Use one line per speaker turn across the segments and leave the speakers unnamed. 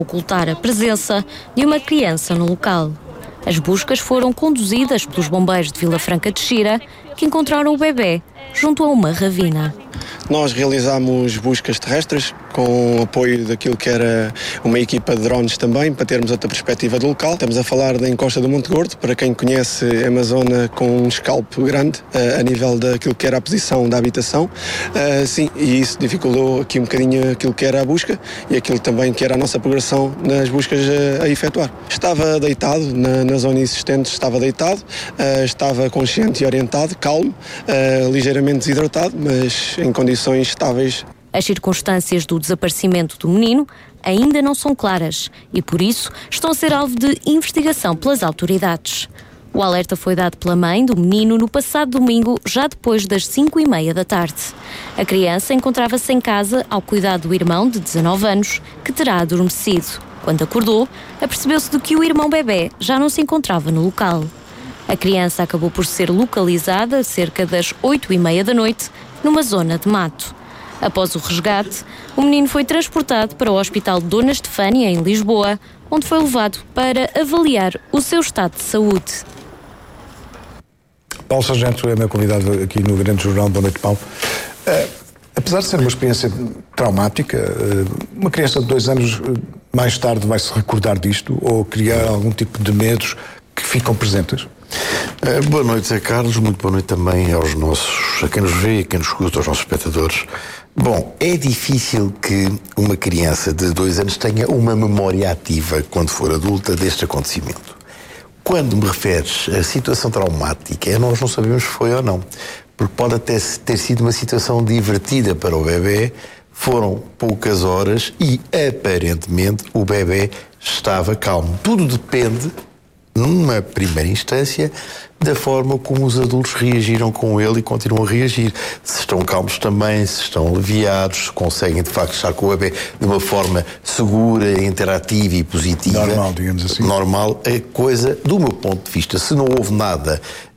ocultar a presença de uma criança no local. As buscas foram conduzidas pelos bombeiros de Vila Franca de Xira, que encontraram o bebê junto a uma ravina.
Nós realizámos buscas terrestres com o apoio daquilo que era uma equipa de drones também, para termos outra perspectiva do local. Estamos a falar da encosta do Monte Gordo, para quem conhece, é uma zona com um escalpo grande a nível daquilo que era a posição da habitação. Sim, e isso dificultou aqui um bocadinho aquilo que era a busca e aquilo também que era a nossa progressão nas buscas a efetuar. Estava deitado, na zona existente estava deitado, estava consciente e orientado, calmo, ligeiramente desidratado, mas em condições estáveis.
As circunstâncias do desaparecimento do menino ainda não são claras e, por isso, estão a ser alvo de investigação pelas autoridades. O alerta foi dado pela mãe do menino no passado domingo, já depois das 5h30 da tarde. A criança encontrava-se em casa ao cuidado do irmão de 19 anos, que terá adormecido. Quando acordou, apercebeu-se de que o irmão bebê já não se encontrava no local. A criança acabou por ser localizada cerca das 8h30 da noite, numa zona de mato. Após o resgate, o menino foi transportado para o Hospital Dona Estefânia, em Lisboa, onde foi levado para avaliar o seu estado de saúde.
Paulo Sargento é meu convidado aqui no Grande Jornal. Boa noite, Paulo. Apesar de ser uma experiência traumática, uma criança de 2 anos mais tarde vai se recordar disto ou criar algum tipo de medos que ficam presentes?
Boa noite, Zé Carlos. Muito boa noite também a quem nos vê, a quem nos escuta, aos nossos espectadores. Bom, é difícil que uma criança de 2 anos tenha uma memória ativa, quando for adulta, deste acontecimento. Quando me referes a situação traumática, nós não sabemos se foi ou não, porque pode até ter sido uma situação divertida para o bebê. Foram poucas horas e, aparentemente, o bebê estava calmo. Tudo depende, numa primeira instância, da forma como os adultos reagiram com ele e continuam a reagir. Se estão calmos também, se estão aliviados, se conseguem de facto estar com o bebê de uma forma segura, interativa e positiva.
Normal, digamos assim.
Normal. A coisa, do meu ponto de vista, se não houve nada,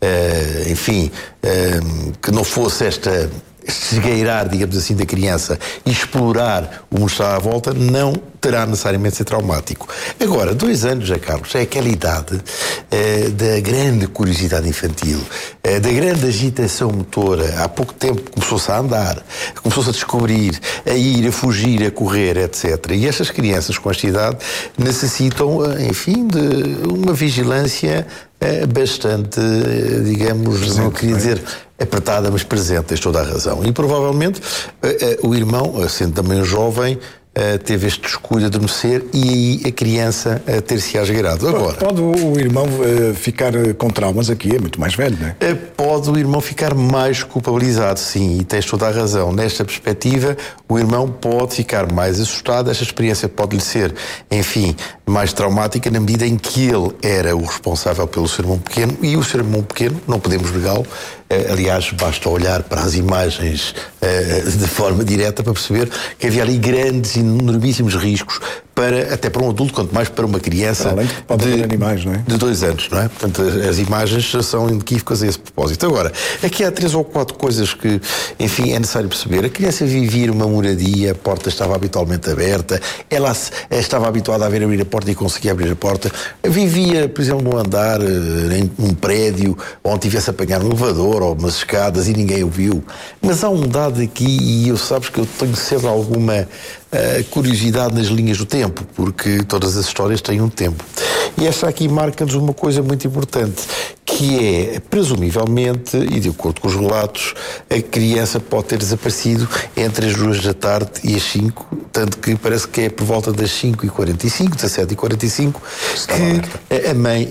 que não fosse esgueirar, digamos assim, da criança e explorar o mostrar à volta, não terá necessariamente de ser traumático. Agora, 2 anos, José Carlos, é aquela idade da grande curiosidade infantil, da grande agitação motora. Há pouco tempo começou-se a andar, começou-se a descobrir, a ir, a fugir, a correr, etc. E estas crianças com esta idade necessitam, de uma vigilância bastante, digamos, presente, não queria dizer apertada, mas presente, tens toda a razão. E provavelmente o irmão, sendo também jovem, teve este descuido de adormecer e aí a criança ter-se esgueirado. Agora,
pode o irmão ficar com traumas aqui? É muito mais velho, não é?
Pode o irmão ficar mais culpabilizado, sim, e tens toda a razão. Nesta perspectiva, o irmão pode ficar mais assustado. Esta experiência pode-lhe ser, mais traumática na medida em que ele era o responsável pelo seu irmão pequeno, e o seu irmão pequeno, não podemos negá-lo. Aliás, basta olhar para as imagens de forma direta para perceber que havia ali grandes e enormíssimos riscos, até para um adulto, quanto mais para uma criança
animais, não é?
De 2 anos, não é? Portanto, as imagens são inequívocas a esse propósito. Agora, aqui há 3 ou 4 coisas que, é necessário perceber. A criança vivia numa moradia, a porta estava habitualmente aberta, ela estava habituada a ver abrir a porta e conseguia abrir a porta. Vivia, por exemplo, num andar, em um prédio, onde tivesse a apanhar um elevador ou umas escadas e ninguém o viu. Mas há um dado aqui, e sabes que eu tenho sempre alguma curiosidade nas linhas do tempo, porque todas as histórias têm um tempo. E esta aqui marca-nos uma coisa muito importante, que é, presumivelmente, e de acordo com os relatos, a criança pode ter desaparecido entre as 2 da tarde e as 5, tanto que parece que é por volta das 5h45, 17h45, que a mãe,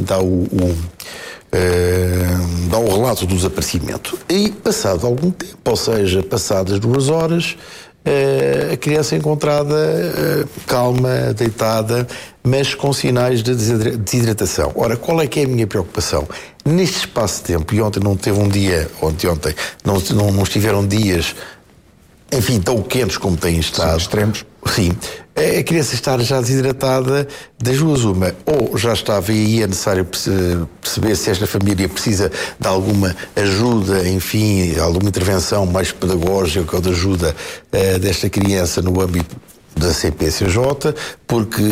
dá o relato do desaparecimento. E passado algum tempo, ou seja, passadas 2 horas, a criança é encontrada calma, deitada, mas com sinais de desidratação. Ora, qual é que é a minha preocupação? Neste espaço de tempo, e ontem não teve um dia, ontem não estiveram dias, tão quentes como têm estado.
Sim, extremos.
Sim. A criança estar já desidratada, das duas uma, ou já estava e aí é necessário perceber se esta família precisa de alguma ajuda, alguma intervenção mais pedagógica ou de ajuda desta criança no âmbito da CPCJ, porque